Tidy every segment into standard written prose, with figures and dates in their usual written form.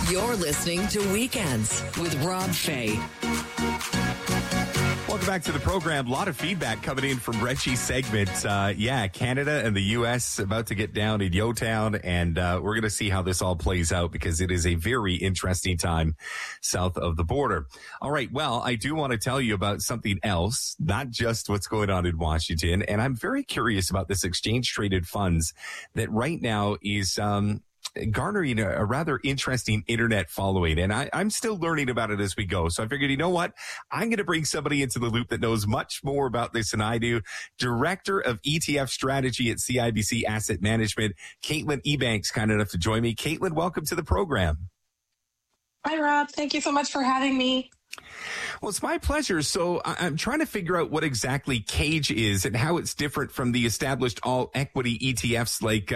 You're listening to Weekends with Rob Fay. Welcome back to the program. A lot of feedback coming in from Reggie's segment. Canada and the U.S. about to get down in Yotown, and we're going to see how this all plays out because it is a very interesting time south of the border. All right, well, I do want to tell you about something else, not just what's going on in Washington, and I'm very curious about this exchange-traded funds that right now is garnering a rather interesting internet following. And I'm still learning about it as we go. So I figured, you know what? I'm going to bring somebody into the loop that knows much more about this than I do. Director of ETF strategy at CIBC Asset Management, Caitlin Ebanks, kind enough to join me. Caitlin, welcome to the program. Hi, Rob. Thank you so much for having me. Well, it's my pleasure. So I'm trying to figure out what exactly CAGE is and how it's different from the established all equity ETFs like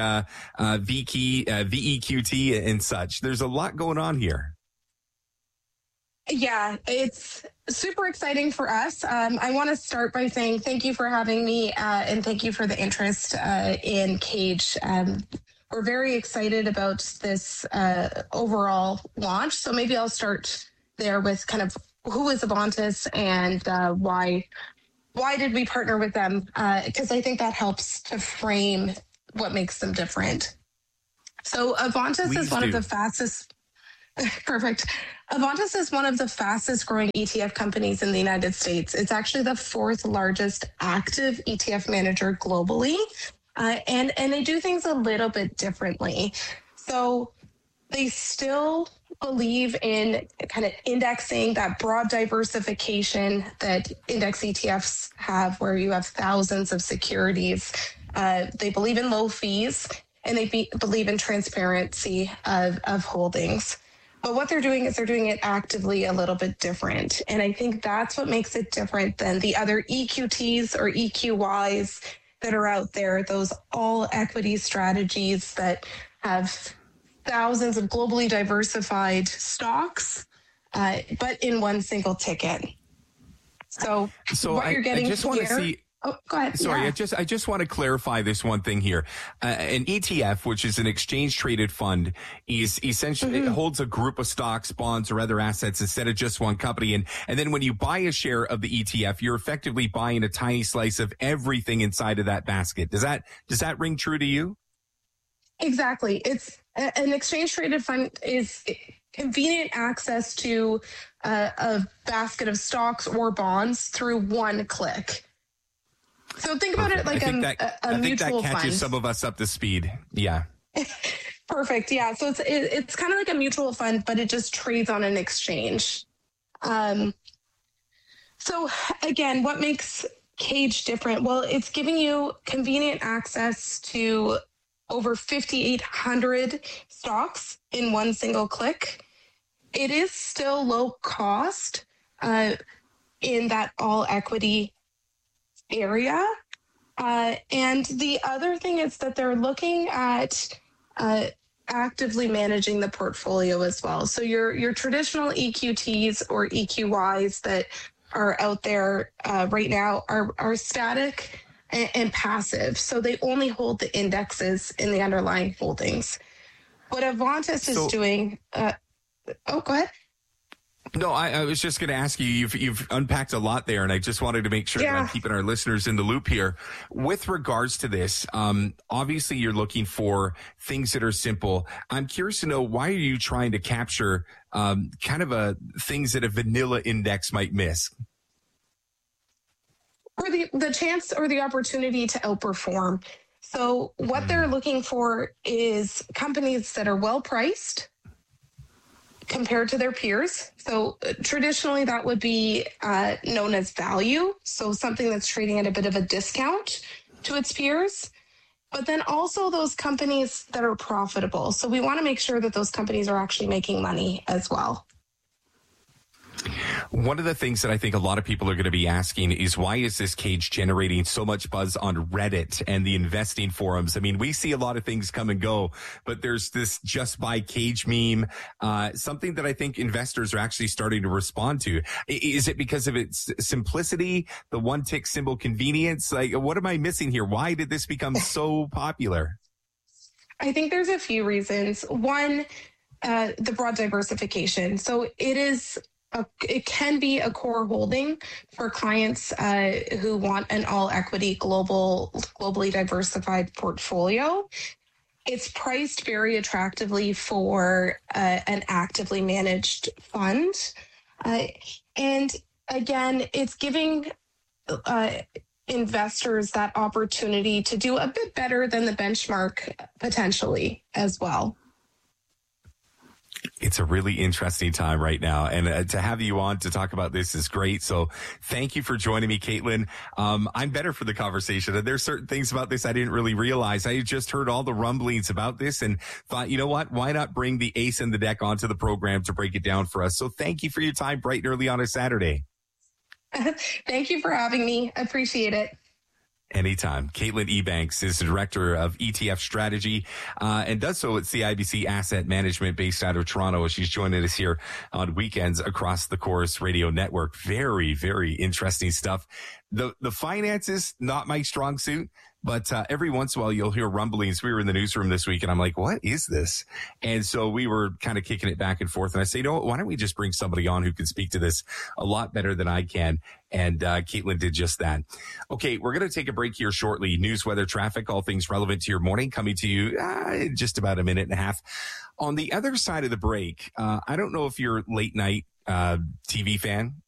VEQT and such. There's a lot going on here. Yeah, it's super exciting for us. I want to start by saying thank you for having me and thank you for the interest in CAGE. We're very excited about this overall launch. So maybe I'll start there with kind of who is Avantis and why did we partner with them? Because I think that helps to frame what makes them different. So Avantis is one of the fastest. Perfect. Avantis is one of the fastest growing ETF companies in the United States. It's actually the fourth largest active ETF manager globally. And they do things a little bit differently. So they still believe in kind of indexing, that broad diversification that index ETFs have, where you have thousands of securities. They believe in low fees, and they believe in transparency of holdings. But what they're doing is they're doing it actively a little bit different. And I think that's what makes it different than the other EQTs or EQYs that are out there, those all equity strategies that have thousands of globally diversified stocks, but in one single ticket. So what you're getting I just want to see. Oh, go ahead. Sorry, yeah. I just want to clarify this one thing here. An ETF, which is an exchange-traded fund, is essentially it holds a group of stocks, bonds, or other assets instead of just one company. And then when you buy a share of the ETF, you're effectively buying a tiny slice of everything inside of that basket. Does that ring true to you? Exactly. It's an exchange-traded fund is convenient access to a basket of stocks or bonds through one click. So think about it like a mutual fund. I think that catches some of us up to speed. Yeah. Perfect. Yeah. So it's kind of like a mutual fund, but it just trades on an exchange. So again, what makes CAGE different? Well, it's giving you convenient access to over 5,800 stocks in one single click. It is still low cost in that all equity area. And the other thing is that they're looking at actively managing the portfolio as well. So your traditional EQTs or EQYs that are out there right now are static and passive. So they only hold the indexes in the underlying holdings. What Avantis is doing, go ahead. No, I was just going to ask you, you've unpacked a lot there, and I just wanted to make sure that I'm keeping our listeners in the loop here. With regards to this, obviously you're looking for things that are simple. I'm curious to know, why are you trying to capture kind of things that a vanilla index might miss? Or the chance or the opportunity to outperform. So what they're looking for is companies that are well priced compared to their peers. So traditionally that would be known as value. So something that's trading at a bit of a discount to its peers. But then also those companies that are profitable. So we want to make sure that those companies are actually making money as well. One of the things that I think a lot of people are going to be asking is, why is this CAGE generating so much buzz on Reddit and the investing forums? I mean, we see a lot of things come and go, but there's this just buy CAGE meme, something that I think investors are actually starting to respond to. Is it because of its simplicity, the one tick symbol convenience? Like, what am I missing here? Why did this become so popular? I think there's a few reasons. One, the broad diversification. So it can be a core holding for clients who want an all equity globally diversified portfolio. It's priced very attractively for an actively managed fund. And again, it's giving investors that opportunity to do a bit better than the benchmark potentially as well. It's a really interesting time right now. And to have you on to talk about this is great. So thank you for joining me, Caitlin. I'm better for the conversation. And there's certain things about this I didn't really realize. I just heard all the rumblings about this and thought, you know what? Why not bring the ace in the deck onto the program to break it down for us? So thank you for your time bright and early on a Saturday. Thank you for having me. I appreciate it. Anytime. Caitlin Ebanks is the director of ETF strategy and does so at CIBC Asset Management based out of Toronto. She's joining us here on weekends across the Chorus Radio Network. Very, very interesting stuff. The finances, not my strong suit, but every once in a while you'll hear rumblings. We were in the newsroom this week and I'm like, what is this? And so we were kind of kicking it back and forth. And I say, why don't we just bring somebody on who can speak to this a lot better than I can? And Caitlin did just that. Okay, we're going to take a break here shortly. News, weather, traffic, all things relevant to your morning coming to you in just about a minute and a half. On the other side of the break, I don't know if you're a late night TV fan.